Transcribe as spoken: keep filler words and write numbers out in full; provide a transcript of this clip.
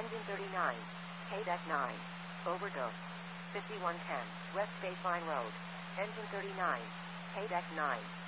Engine thirty-nine. K-Deck nine. Overdose. fifty-one ten. West Baseline Road. Engine thirty-nine. K-Deck nine.